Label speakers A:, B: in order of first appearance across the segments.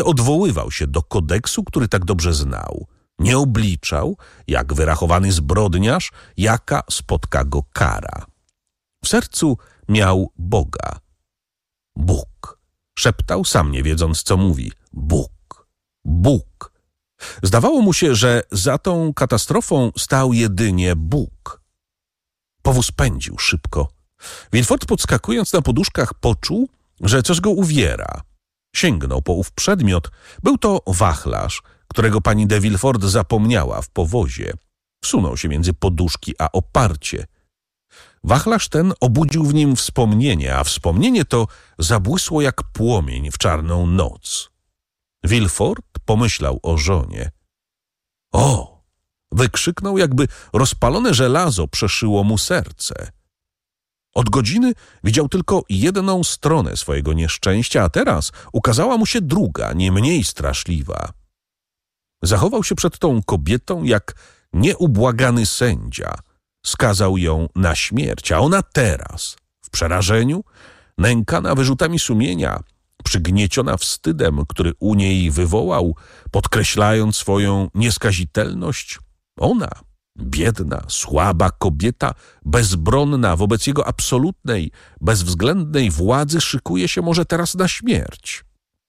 A: Odwoływał się do kodeksu, który tak dobrze znał. Nie obliczał, jak wyrachowany zbrodniarz, jaka spotka go kara. W sercu miał Boga. Bóg. Szeptał, sam nie wiedząc, co mówi. Bóg. Bóg. Zdawało mu się, że za tą katastrofą stał jedynie Bóg. Powóz pędził szybko. Wilford, podskakując na poduszkach, poczuł, że coś go uwiera. Sięgnął po ów przedmiot. Był to wachlarz, którego pani de Villefort zapomniała w powozie. Wsunął się między poduszki a oparcie. Wachlarz ten obudził w nim wspomnienie, a wspomnienie to zabłysło jak płomień w czarną noc. Villefort pomyślał o żonie. O! Wykrzyknął, jakby rozpalone żelazo przeszyło mu serce. Od godziny widział tylko jedną stronę swojego nieszczęścia, a teraz ukazała mu się druga, nie mniej straszliwa. Zachował się przed tą kobietą jak nieubłagany sędzia. Skazał ją na śmierć, a ona teraz, w przerażeniu, nękana wyrzutami sumienia, przygnieciona wstydem, który u niej wywołał, podkreślając swoją nieskazitelność, ona, biedna, słaba kobieta, bezbronna wobec jego absolutnej, bezwzględnej władzy, szykuje się może teraz na śmierć.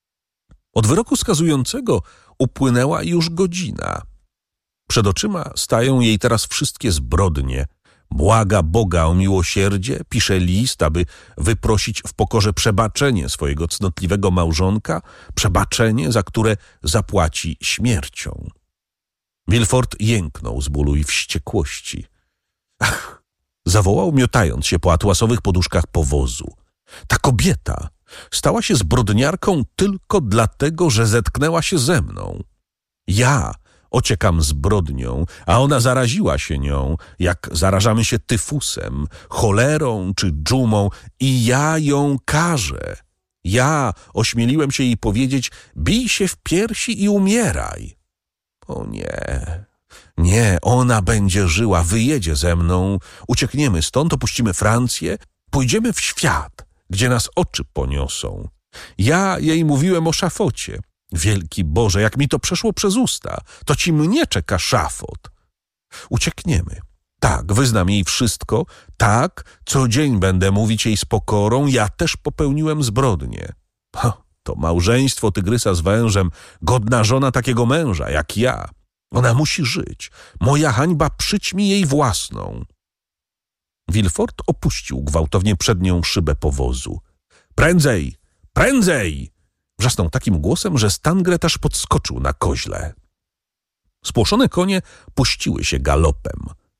A: Od wyroku skazującego upłynęła już godzina. Przed oczyma stają jej teraz wszystkie zbrodnie. Błaga Boga o miłosierdzie, pisze list, aby wyprosić w pokorze przebaczenie swojego cnotliwego małżonka, przebaczenie, za które zapłaci śmiercią. Villefort jęknął z bólu i wściekłości. Ach! Zawołał, miotając się po atłasowych poduszkach powozu. Ta kobieta stała się zbrodniarką tylko dlatego, że zetknęła się ze mną. Ja ociekam zbrodnią, a ona zaraziła się nią, jak zarażamy się tyfusem, cholerą czy dżumą, i ja ją karzę. Ja ośmieliłem się jej powiedzieć: bij się w piersi i umieraj. O nie, nie, ona będzie żyła, wyjedzie ze mną, uciekniemy stąd, opuścimy Francję, pójdziemy w świat, gdzie nas oczy poniosą. Ja jej mówiłem o szafocie. Wielki Boże, jak mi to przeszło przez usta, to ci mnie czeka szafot. Uciekniemy. Tak, wyznam jej wszystko, tak, co dzień będę mówić jej z pokorą, ja też popełniłem zbrodnię. To małżeństwo tygrysa z wężem, godna żona takiego męża jak ja. Ona musi żyć. Moja hańba przyćmi jej własną. Villefort opuścił gwałtownie przednią szybę powozu. Prędzej! Prędzej! Wrzasnął takim głosem, że Stangret aż podskoczył na koźle. Spłoszone konie puściły się galopem.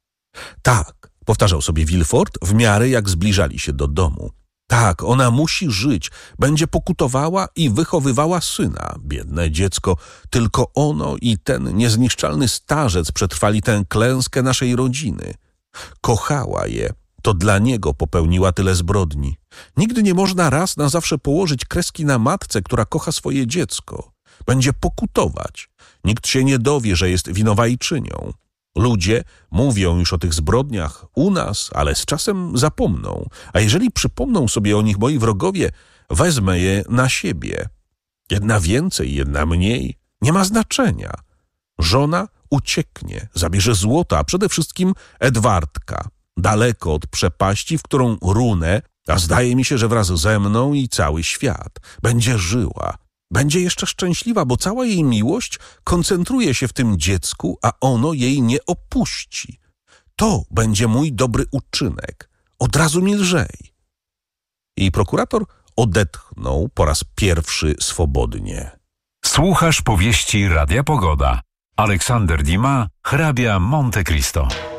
A: Tak, powtarzał sobie Villefort w miarę jak zbliżali się do domu. Tak, ona musi żyć, będzie pokutowała i wychowywała syna. Biedne dziecko, tylko ono i ten niezniszczalny starzec przetrwali tę klęskę naszej rodziny. Kochała je, to dla niego popełniła tyle zbrodni. Nigdy nie można raz na zawsze położyć kreski na matce, która kocha swoje dziecko. Będzie pokutować. Nikt się nie dowie, że jest winowajczynią. Ludzie mówią już o tych zbrodniach u nas, ale z czasem zapomną. A jeżeli przypomną sobie o nich moi wrogowie, wezmę je na siebie. Jedna więcej, jedna mniej. Nie ma znaczenia. Żona ucieknie, zabierze złoto, a przede wszystkim Edwardka. Daleko od przepaści, w którą runę, a zdaje mi się, że wraz ze mną i cały świat. Będzie żyła. Będzie jeszcze szczęśliwa, bo cała jej miłość koncentruje się w tym dziecku, a ono jej nie opuści. To będzie mój dobry uczynek. Od razu mi lżej. I prokurator odetchnął po raz pierwszy swobodnie.
B: Słuchasz powieści Radia Pogoda. Aleksander Dumas, hrabia Monte Cristo.